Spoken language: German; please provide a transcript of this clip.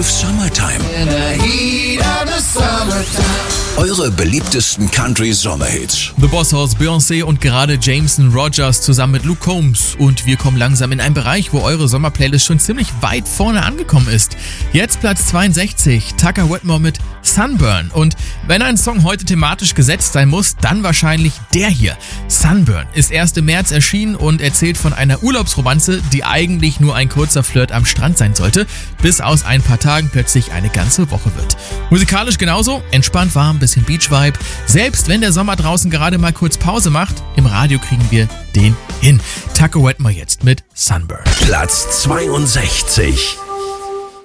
12 Summertime. Eure beliebtesten Country-Sommerhits. The Boss Hoss, Beyoncé und gerade Jameson Rogers zusammen mit Luke Combs. Und wir kommen langsam in einen Bereich, wo eure Sommerplaylist schon ziemlich weit vorne angekommen ist. Jetzt Platz 62, Tucker Whitmore mit Sunburn. Und wenn ein Song heute thematisch gesetzt sein muss, dann wahrscheinlich der hier. Sunburn ist erst im März erschienen und erzählt von einer Urlaubsromanze, die eigentlich nur ein kurzer Flirt am Strand sein sollte, bis aus ein paar Tagen plötzlich eine ganze Woche wird. Musikalisch genauso, entspannt warm, bisschen Beach-Vibe. Selbst wenn der Sommer draußen gerade mal kurz Pause macht, im Radio kriegen wir den hin. Tucker Whitmore jetzt mit Sunburn. Platz 62.